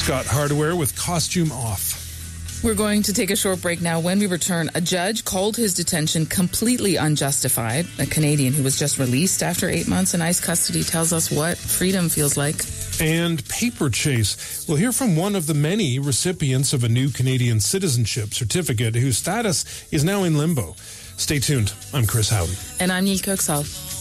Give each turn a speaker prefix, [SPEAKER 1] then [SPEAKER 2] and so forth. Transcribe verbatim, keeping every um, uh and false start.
[SPEAKER 1] Scott Hardware with Costume Off.
[SPEAKER 2] We're going to take a short break now. When we return, a judge called his detention completely unjustified. A Canadian who was just released after eight months in ICE custody tells us what freedom feels like.
[SPEAKER 1] And paper chase. We'll hear from one of the many recipients of a new Canadian citizenship certificate whose status is now in limbo. Stay tuned. I'm Chris Howden.
[SPEAKER 2] And I'm Neil Kirksall.